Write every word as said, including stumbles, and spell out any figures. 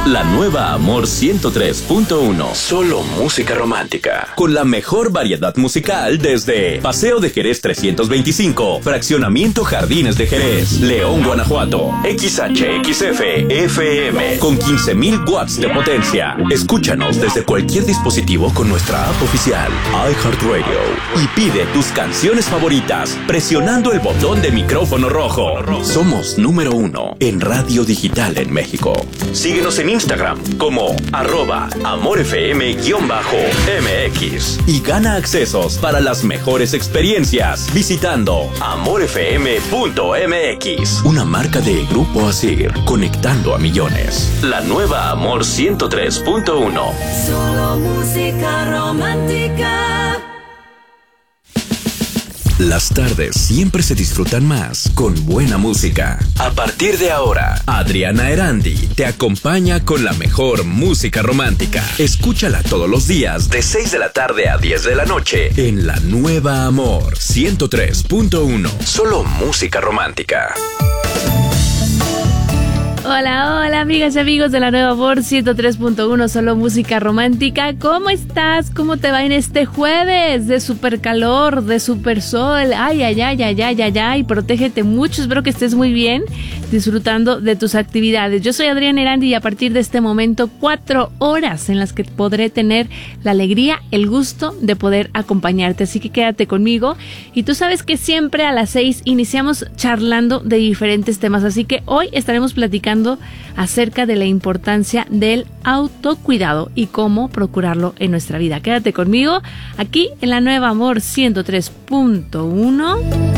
La nueva Amor ciento tres punto uno. Solo música romántica. Con la mejor variedad musical desde Paseo de Jerez trescientos veinticinco, Fraccionamiento Jardines de Jerez, León, Guanajuato. X H X F F M con quince mil watts de potencia. Escúchanos desde cualquier dispositivo con nuestra app oficial iHeartRadio y pide tus canciones favoritas presionando el botón de micrófono rojo. Somos número uno en radio digital en México. Síguenos en Instagram como arroba amorfm-mx y gana accesos para las mejores experiencias visitando amorfm punto m x. Una marca de Grupo Asir, conectando a millones. La nueva Amor ciento tres punto uno. Solo música romántica. Las tardes siempre se disfrutan más con buena música. A partir de ahora, Adriana Erandi te acompaña con la mejor música romántica. Escúchala todos los días de seis de la tarde a diez de la noche en La Nueva Amor ciento tres punto uno. Solo música romántica. Hola, hola amigas y amigos de La Nueva Amor ciento tres punto uno, solo música romántica. ¿Cómo estás? ¿Cómo te va en este jueves de super calor, de super sol? Ay, ay, ay, ay, ay, ay, ay, protégete mucho, espero que estés muy bien, disfrutando de tus actividades. Yo soy Adriana Erandi y a partir de este momento, cuatro horas en las que podré tener la alegría, el gusto de poder acompañarte. Así que quédate conmigo. Y tú sabes que siempre a las seis iniciamos charlando de diferentes temas, así que hoy estaremos platicando acerca de la importancia del autocuidado y cómo procurarlo en nuestra vida. Quédate conmigo aquí en La Nueva Amor ciento tres punto uno.